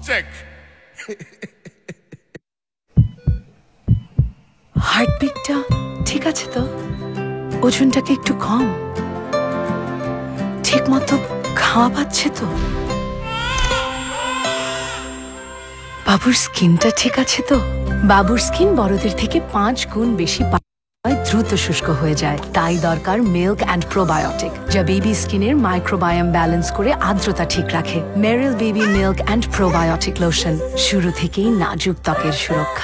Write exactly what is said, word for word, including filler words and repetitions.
Check. হার্টবিটটা ঠিক আছে তো? ওজনটাকে একটু কম? ঠিক মতো খাওয়া পাচ্ছে তো? বাবুর স্কিনটা ঠিক আছে তো? বাবুর স্কিন বড়দের থেকে পাঁচ গুণ বেশি দ্রুত শুষ্ক হয়ে যায়, তাই দরকার মিল্ক অ্যান্ড প্রোবায়োটিক, যা বেবি স্কিনের মাইক্রোবায়োম ব্যালেন্স করে আর্দ্রতা ঠিক রাখে। মেরিল baby milk and probiotic lotion, শুরু থেকেই নাজুক ত্বকের সুরক্ষা।